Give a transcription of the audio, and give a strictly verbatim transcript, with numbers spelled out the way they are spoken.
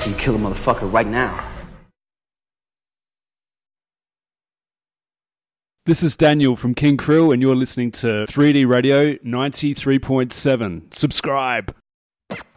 So you kill a motherfucker right now. This is Daniel from King Krill, and you're listening to three D Radio ninety-three point seven. Subscribe.